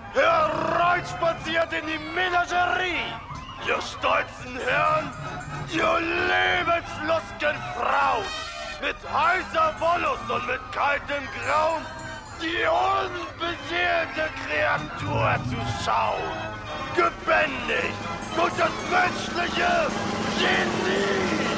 Hereinspaziert in die Menagerie! Ihr stolzen Herren, ihr lebenslustgen Frauen! Mit heißer Wollust und mit kaltem Grauen die unbeseelte Kreatur zu schauen! Gebändigt durch das menschliche Genie!